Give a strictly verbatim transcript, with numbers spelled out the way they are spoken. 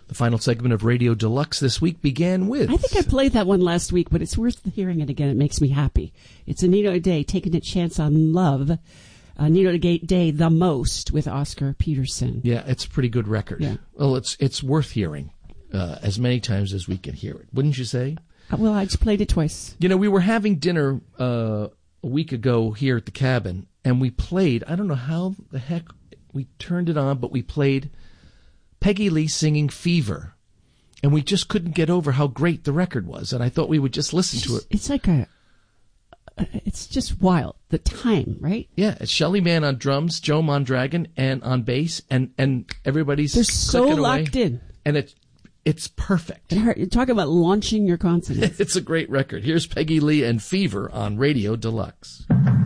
The final segment of Radio Deluxe this week began with... I think I played that one last week, but it's worth hearing it again. It makes me happy. It's a Nino Day, taking a chance on love. Uh, Nino Day, The Most, with Oscar Peterson. Yeah, it's a pretty good record. Yeah. Well, it's it's worth hearing uh, as many times as we can hear it. Wouldn't you say? Uh, well, I just played it twice. You know, we were having dinner uh, a week ago here at the cabin, and we played, I don't know how the heck we turned it on, but we played Peggy Lee singing Fever. And we just couldn't get over how great the record was. And I thought we would just listen to it. It's like a, it's just wild. The time, right? Yeah, it's Shelly Manne on drums, Joe Mondragon, and on bass, and, and everybody's They're so clicking locked away. in. And it's, it's perfect. It hurt. You're talking about launching your consonants. It's a great record. Here's Peggy Lee and Fever on Radio Deluxe.